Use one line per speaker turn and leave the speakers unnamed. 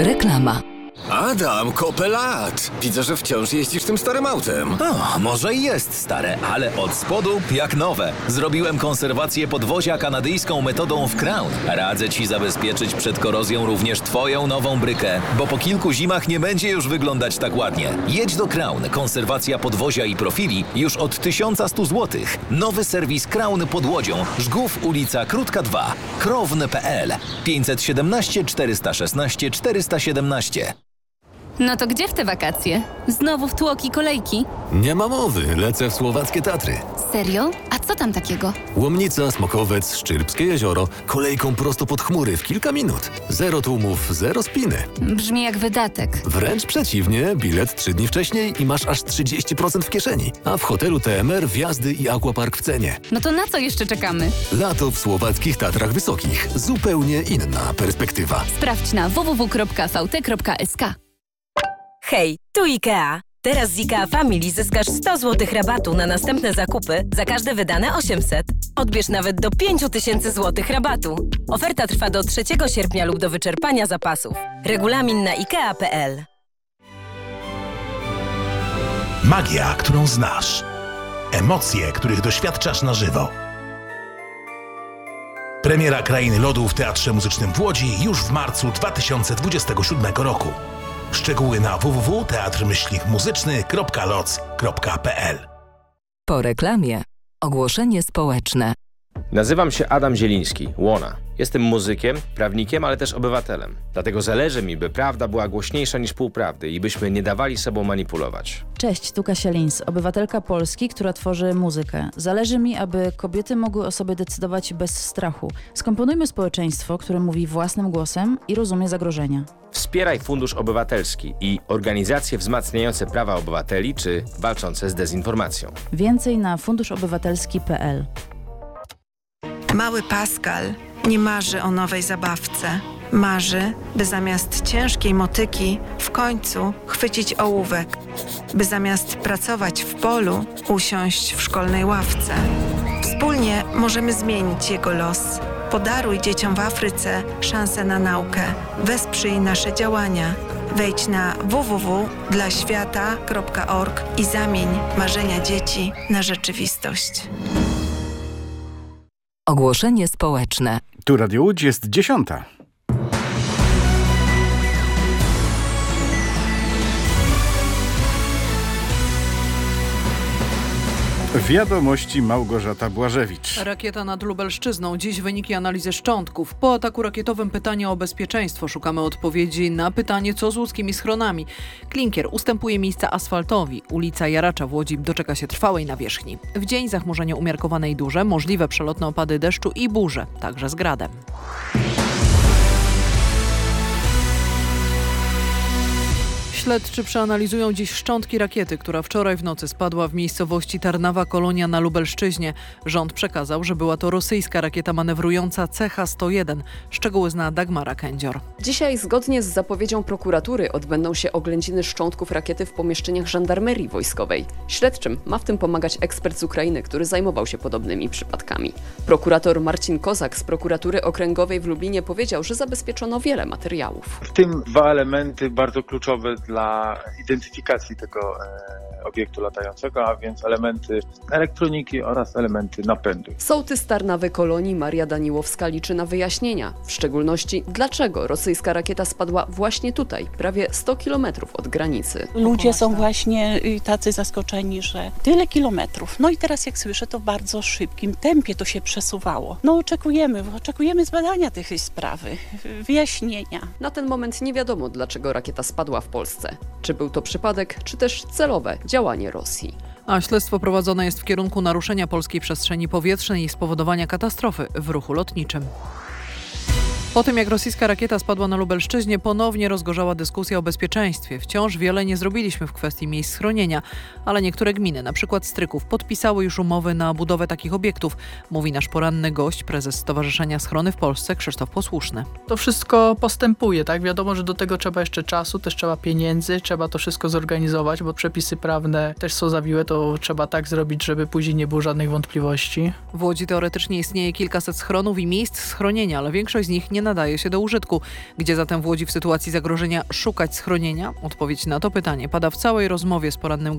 Reklama.
Adam, kopę lat. Widzę, że wciąż jeździsz tym starym autem.
Może i jest stare, ale od spodu jak nowe. Zrobiłem konserwację podwozia kanadyjską metodą w Crown. Radzę Ci zabezpieczyć przed korozją również Twoją nową brykę, bo po kilku zimach nie będzie już wyglądać tak ładnie. Jedź do Crown. Konserwacja podwozia i profili już od 1100 zł. Nowy serwis Crown pod Łodzią. Żgów, ulica Krótka 2. Krown.pl 517 416 417.
No to gdzie w te wakacje? Znowu w tłoki kolejki?
Nie ma mowy, lecę w słowackie Tatry.
Serio? A co tam takiego?
Łomnica, Smokowiec, Szczyrbskie jezioro, kolejką prosto pod chmury w kilka minut. Zero tłumów, zero spiny.
Brzmi jak wydatek.
Wręcz przeciwnie, bilet 3 dni wcześniej i masz aż 30% w kieszeni. A w hotelu TMR wjazdy i aquapark w cenie.
No to na co jeszcze czekamy?
Lato w słowackich Tatrach Wysokich. Zupełnie inna perspektywa.
Sprawdź na www.vt.sk.
Hej, tu IKEA. Teraz z IKEA Family zyskasz 100 zł rabatu na następne zakupy za każde wydane 800. Odbierz nawet do 5000 zł rabatu. Oferta trwa do 3 sierpnia lub do wyczerpania zapasów. Regulamin na ikea.pl.
Magia, którą znasz. Emocje, których doświadczasz na żywo. Premiera Krainy Lodu w Teatrze Muzycznym w Łodzi już w marcu 2027 roku. Szczegóły na www.teatrmyślnikmuzyczny.loc.pl.
Po reklamie. Ogłoszenie społeczne.
Nazywam się Adam Zieliński, Łona. Jestem muzykiem, prawnikiem, ale też obywatelem. Dlatego zależy mi, by prawda była głośniejsza niż półprawdy i byśmy nie dawali sobą manipulować.
Cześć, tu Kasia Lins, obywatelka Polski, która tworzy muzykę. Zależy mi, aby kobiety mogły o sobie decydować bez strachu. Skomponujmy społeczeństwo, które mówi własnym głosem i rozumie zagrożenia.
Wspieraj Fundusz Obywatelski i organizacje wzmacniające prawa obywateli czy walczące z dezinformacją.
Więcej na funduszobywatelski.pl.
Mały Pascal nie marzy o nowej zabawce. Marzy, by zamiast ciężkiej motyki w końcu chwycić ołówek. By zamiast pracować w polu usiąść w szkolnej ławce. Wspólnie możemy zmienić jego los. Podaruj dzieciom w Afryce szansę na naukę. Wesprzyj nasze działania. Wejdź na www.dlaświata.org i zamień marzenia dzieci na rzeczywistość.
Ogłoszenie społeczne.
Tu Radio Łódź, jest 10. Wiadomości Małgorzata Błażewicz.
Rakieta nad Lubelszczyzną. Dziś wyniki analizy szczątków. Po ataku rakietowym pytanie o bezpieczeństwo. Szukamy odpowiedzi na pytanie, co z łódzkimi schronami. Klinkier ustępuje miejsca asfaltowi. Ulica Jaracza w Łodzi doczeka się trwałej nawierzchni. W dzień zachmurzenie umiarkowane i duże. Możliwe przelotne opady deszczu i burze, także z gradem. Śledczy przeanalizują dziś szczątki rakiety, która wczoraj w nocy spadła w miejscowości Tarnawa Kolonia na Lubelszczyźnie. Rząd przekazał, że była to rosyjska rakieta manewrująca CH-101. Szczegóły zna Dagmara Kędzior.
Dzisiaj zgodnie z zapowiedzią prokuratury odbędą się oględziny szczątków rakiety w pomieszczeniach żandarmerii wojskowej. Śledczym ma w tym pomagać ekspert z Ukrainy, który zajmował się podobnymi przypadkami. Prokurator Marcin Kozak z prokuratury okręgowej w Lublinie powiedział, że zabezpieczono wiele materiałów.
W tym 2 elementy bardzo kluczowe dla identyfikacji tego obiektu latającego, a więc elementy elektroniki oraz elementy napędu.
Sołtys Tarnawy Kolonii Maria Daniłowska liczy na wyjaśnienia, w szczególności dlaczego rosyjska rakieta spadła właśnie tutaj, prawie 100 kilometrów od granicy.
Ludzie są właśnie tacy zaskoczeni, że tyle kilometrów. No i teraz jak słyszę, to w bardzo szybkim tempie to się przesuwało. No oczekujemy zbadania tej sprawy, wyjaśnienia.
Na ten moment nie wiadomo, dlaczego rakieta spadła w Polsce. Czy był to przypadek, czy też celowe działanie Rosji.
A śledztwo prowadzone jest w kierunku naruszenia polskiej przestrzeni powietrznej i spowodowania katastrofy w ruchu lotniczym. Po tym, jak rosyjska rakieta spadła na Lubelszczyźnie, ponownie rozgorzała dyskusja o bezpieczeństwie. Wciąż wiele nie zrobiliśmy w kwestii miejsc schronienia, ale niektóre gminy, np. Stryków, podpisały już umowy na budowę takich obiektów, mówi nasz poranny gość, prezes Stowarzyszenia Schrony w Polsce, Krzysztof Posłuszny.
To wszystko postępuje, tak? Wiadomo, że do tego trzeba jeszcze czasu, też trzeba pieniędzy, trzeba to wszystko zorganizować, bo przepisy prawne też są zawiłe, to trzeba tak zrobić, żeby później nie było żadnych wątpliwości.
W Łodzi teoretycznie istnieje kilkaset schronów i miejsc schronienia, ale większość z nich nie nadaje się do użytku. Gdzie zatem w Łodzi w sytuacji zagrożenia szukać schronienia? Odpowiedź na to pytanie pada w całej rozmowie z porannym